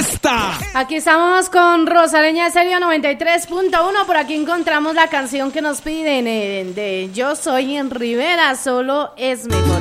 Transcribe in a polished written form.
lista. Aquí estamos con Rosaleña Estéreo 93.1. Por aquí encontramos la canción que nos piden de Yo Soy en Rivera, Solo es Mejor.